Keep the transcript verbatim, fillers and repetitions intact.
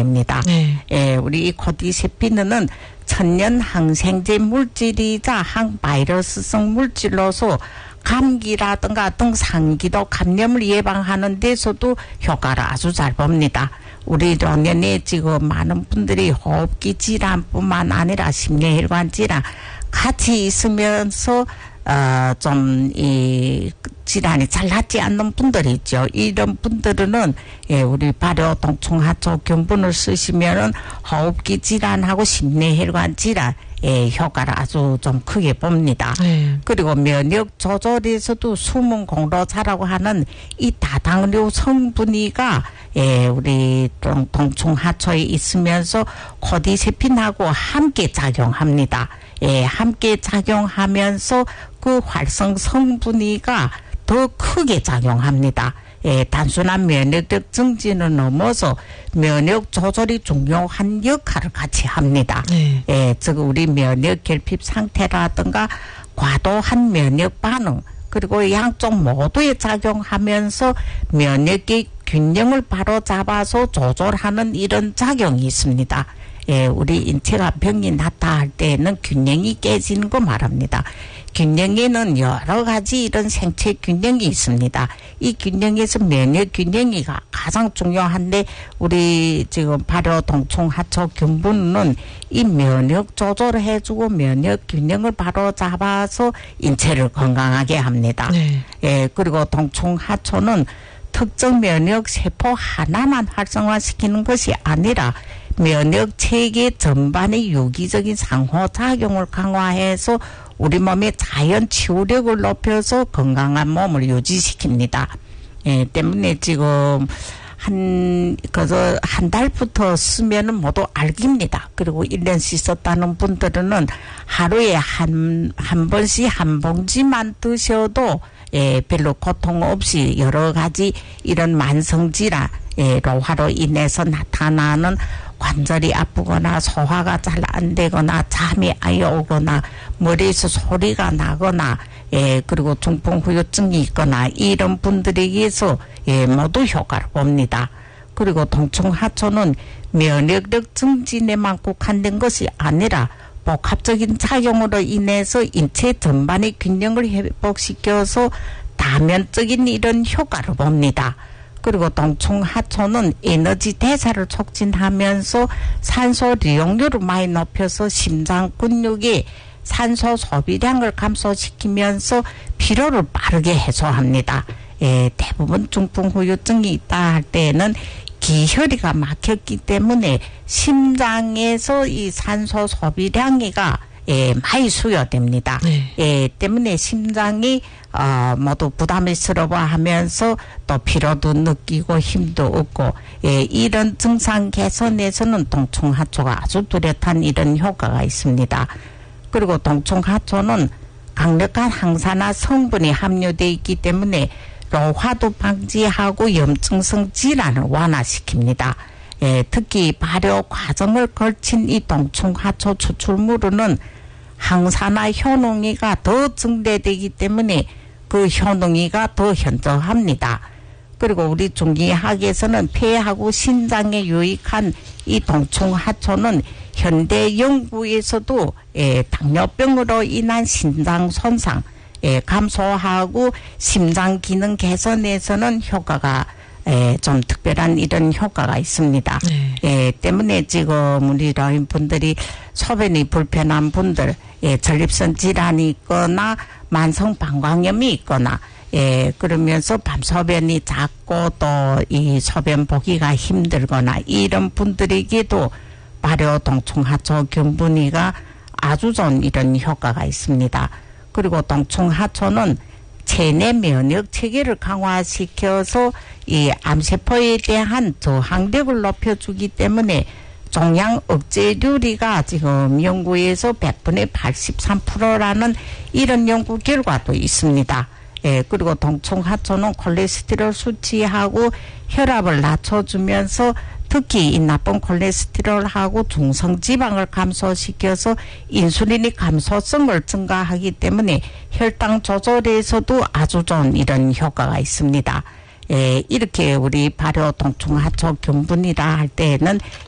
됩니다. 네. 예, 우리 이 코디세피는은 천연 항생제 물질이자 항바이러스성 물질로서 감기라든가 등산기도 감염을 예방하는 데서도 효과를 아주 잘 봅니다. 우리 노년에 지금 많은 분들이 호흡기 질환뿐만 아니라 심뇌혈관 질환 같이 있으면서 어, 좀, 이, 질환이 잘 낫지 않는 분들이 있죠. 이런 분들은, 예, 우리 발효 동충하초 균분을 쓰시면은 호흡기 질환하고 심뇌혈관 질환, 예, 효과를 아주 좀 크게 봅니다. 네. 그리고 면역 조절에서도 숨은 공로자라고 하는 이 다당류 성분이가, 예, 우리 동, 동충하초에 있으면서 코디세핀하고 함께 작용합니다. 예, 함께 작용하면서 그 활성 성분이가 더 크게 작용합니다. 예, 단순한 면역력 증진을 넘어서 면역 조절이 중요한 역할을 같이 합니다. 네. 예, 즉 우리 면역 결핍 상태라든가 과도한 면역 반응 그리고 양쪽 모두에 작용하면서 면역의 균형을 바로 잡아서 조절하는 이런 작용이 있습니다. 예, 우리 인체가 병이 났다 할 때는 균형이 깨지는 거 말합니다. 균형에는 여러 가지 이런 생체 균형이 있습니다. 이 균형에서 면역 균형이 가장 중요한데 우리 지금 발효 동충하초 균분은 이 면역 조절을 해주고 면역 균형을 바로 잡아서 인체를 건강하게 합니다. 네. 예, 그리고 동충하초는 특정 면역 세포 하나만 활성화시키는 것이 아니라 면역 체계 전반의 유기적인 상호작용을 강화해서 우리 몸의 자연 치유력을 높여서 건강한 몸을 유지시킵니다. 예, 때문에 지금 한, 그저 한 달부터 쓰면은 모두 알깁니다. 그리고 일 년씩 썼다는 분들은 하루에 한, 한 번씩 한 봉지만 드셔도 예, 별로 고통 없이 여러 가지 이런 만성질환, 예, 로화로 인해서 나타나는 관절이 아프거나 소화가 잘 안 되거나 잠이 아예 오거나 머리에서 소리가 나거나 예, 그리고 중풍후유증이 있거나 이런 분들에게서 예, 모두 효과를 봅니다. 그리고 동충하초는 면역력 증진에만 국한된 것이 아니라 복합적인 작용으로 인해서 인체 전반의 균형을 회복시켜서 다면적인 이런 효과를 봅니다. 그리고 동충하초는 에너지 대사를 촉진하면서 산소利用률을 많이 높여서 심장 근육의 산소 소비량을 감소시키면서 피로를 빠르게 해소합니다. 예, 대부분 중풍후유증이 있다 할 때는 기혈이가 막혔기 때문에 심장에서 이 산소 소비량이가 예, 많이 수요됩니다. 네. 예, 때문에 심장이 어, 모두 부담스러워하면서 또 피로도 느끼고 힘도 없고 예, 이런 증상 개선에서는 동충하초가 아주 뚜렷한 이런 효과가 있습니다. 그리고 동충하초는 강력한 항산화 성분이 함유되어 있기 때문에 로화도 방지하고 염증성 질환을 완화시킵니다. 예, 특히 발효 과정을 거친 이 동충하초 추출물은 항산화 효능이가 더 증대되기 때문에 그 효능이가 더 현저합니다. 그리고 우리 중의학에서는 폐하고 신장에 유익한 이 동충하초는 현대 연구에서도 예, 당뇨병으로 인한 신장 손상 예, 감소하고 심장 기능 개선에서는 효과가 예, 좀 특별한 이런 효과가 있습니다. 네. 예, 때문에 지금 우리 노인분들이 소변이 불편한 분들, 예, 전립선 질환이 있거나 만성 방광염이 있거나, 예, 그러면서 밤소변이 작고 또 이 소변 보기가 힘들거나 이런 분들에게도 발효 동충하초 균분이가 아주 좋은 이런 효과가 있습니다. 그리고 동충하초는 체내 면역 체계를 강화시켜서 이 암세포에 대한 저항력을 높여주기 때문에 종양 억제률이가 지금 연구에서 백 분의 팔십삼 퍼센트라는 이런 연구 결과도 있습니다. 예, 그리고 동충하초는 콜레스테롤 수치하고 혈압을 낮춰주면서 특히 이 나쁜 콜레스테롤하고 중성지방을 감소시켜서 인슐린의 감소성을 증가하기 때문에 혈당 조절에서도 아주 좋은 이런 효과가 있습니다. 예, 이렇게 우리 발효 동충하초 균분이라 할 때에는